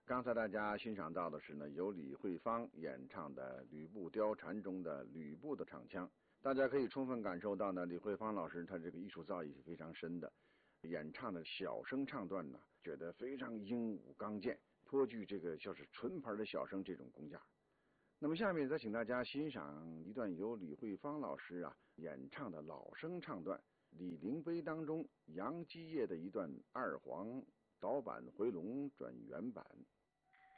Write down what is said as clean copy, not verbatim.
刚才大家欣赏到的是呢，由李慧芳演唱的《吕布貂蝉》中的吕布的唱腔。大家可以充分感受到呢，李慧芳老师她这个艺术造诣是非常深的，演唱的小声唱段呢，觉得非常英武刚健，颇具这个就是纯牌的小生这种功架。那么下面再请大家欣赏一段由李慧芳老师演唱的老生唱段，《李陵碑》当中杨基业的一段二黄导板回龙转原版。